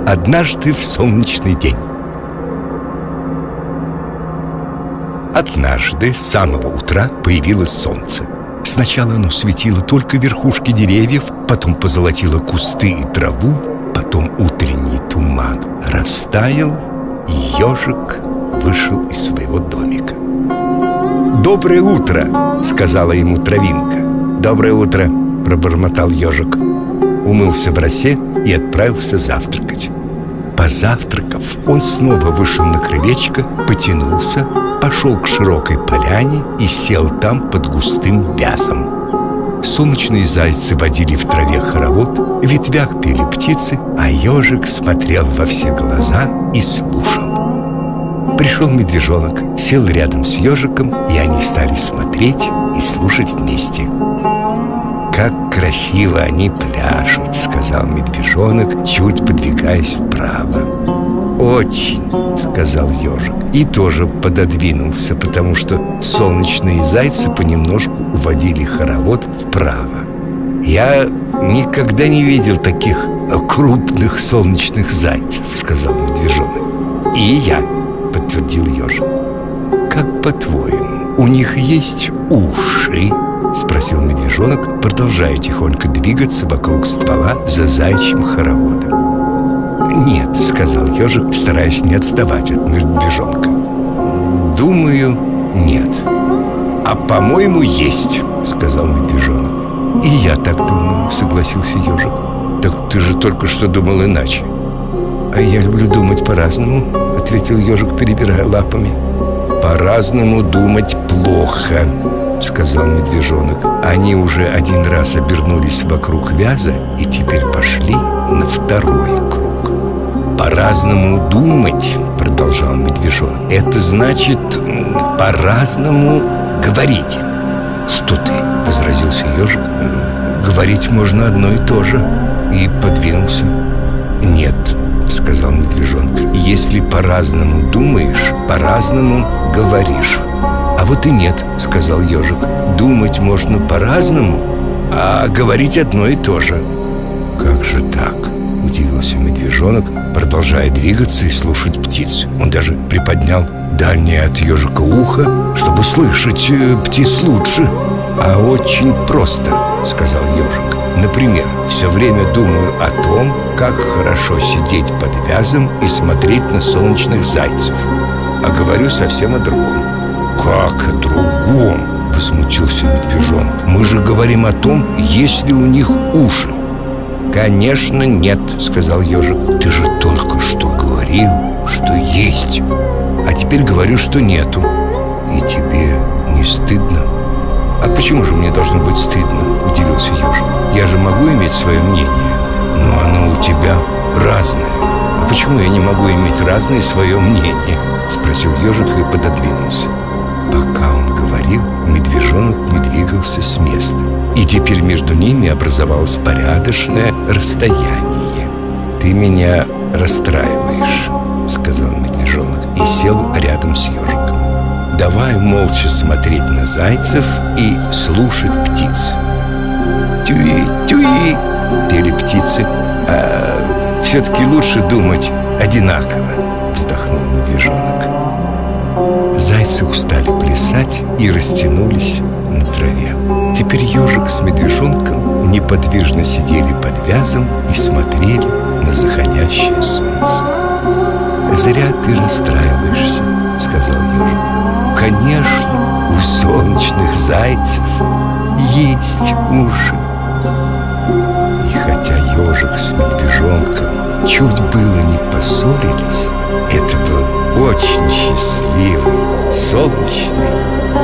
Однажды в солнечный день. Однажды с самого утра появилось солнце. Сначала оно светило только верхушки деревьев, потом позолотило кусты и траву, потом утренний туман растаял, и ежик вышел из своего домика. «Доброе утро!» — сказала ему травинка. «Доброе утро!» — пробормотал ежик. Умылся в росе и отправился завтракать. Позавтракав, он снова вышел на крылечко, потянулся, пошел к широкой поляне и сел там под густым вязом. Солнечные зайцы водили в траве хоровод, в ветвях пели птицы, а ежик смотрел во все глаза и слушал. Пришел медвежонок, сел рядом с ежиком, и они стали смотреть и слушать вместе. «Как красиво они пляшут!» — сказал медвежонок, чуть подвигаясь вправо. «Очень!» — сказал ежик и тоже пододвинулся, потому что солнечные зайцы понемножку уводили хоровод вправо. «Я никогда не видел таких крупных солнечных зайцев!» — сказал медвежонок. «И я!» — подтвердил ежик. «Как по-твоему, у них есть уши?» — спросил медвежонок, продолжая тихонько двигаться вокруг ствола за заячьим хороводом. «Нет», — сказал ежик, стараясь не отставать от медвежонка. «Думаю, нет». «А по-моему, есть», — сказал медвежонок. «И я так думаю», — согласился ежик. «Так ты же только что думал иначе». «А я люблю думать по-разному», — ответил ежик, перебирая лапами. «По-разному думать плохо», — сказал медвежонок. Они уже один раз обернулись вокруг вяза и теперь пошли на второй круг. «По-разному думать», — продолжал медвежонок, — «это значит по-разному говорить». «Что ты?» — возразился ежик. «Говорить можно одно и то же». И подвинулся. «Нет», — сказал медвежонок, — «если по-разному думаешь, по-разному говоришь». «А вот и нет», — сказал ежик. «Думать можно по-разному, а говорить одно и то же». «Как же так?» — удивился медвежонок, продолжая двигаться и слушать птиц. Он даже приподнял дальнее от ежика ухо, чтобы слышать птиц лучше. «А очень просто», — сказал ежик. «Например, все время думаю о том, как хорошо сидеть под вязом и смотреть на солнечных зайцев, а говорю совсем о другом». «Как о другом?» — возмутился медвежонок. «Мы же говорим о том, есть ли у них уши». «Конечно, нет», — сказал ежик. «Ты же только что говорил, что есть. А теперь говорю, что нету. И тебе не стыдно?» «А почему же мне должно быть стыдно?» — удивился ежик. «Я же могу иметь свое мнение, но оно у тебя разное». «А почему я не могу иметь разное свое мнение?» — спросил ежик и пододвинулся. Пока он говорил, медвежонок не двигался с места, и теперь между ними образовалось порядочное расстояние. «Ты меня расстраиваешь», — сказал медвежонок и сел рядом с ежиком. «Давай молча смотреть на зайцев и слушать птиц». «Тюи, тюи!» — пели птицы. «А все-таки лучше думать одинаково», — вздохнул медвежонок. Зайцы устали плясать и растянулись на траве. Теперь ежик с медвежонком неподвижно сидели под вязом и смотрели на заходящее солнце. «Зря ты расстраиваешься», — сказал ежик. «Конечно, у солнечных зайцев есть уши». И хотя ежик с медвежонком чуть было не поссорились, это был очень счастливый солнечный